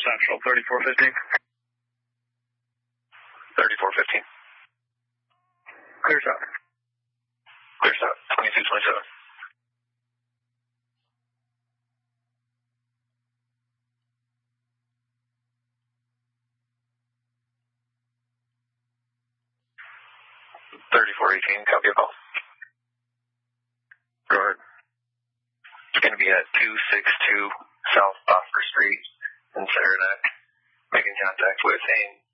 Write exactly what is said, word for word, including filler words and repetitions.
Central, thirty-four fifteen. thirty-four fifteen. Clear shot. Clear shot, twenty-two twenty-seven. thirty-four eighteen, copy a call. Go ahead. It's going to be at two sixty-two South Bosford Street in Saranac, making contact with AIM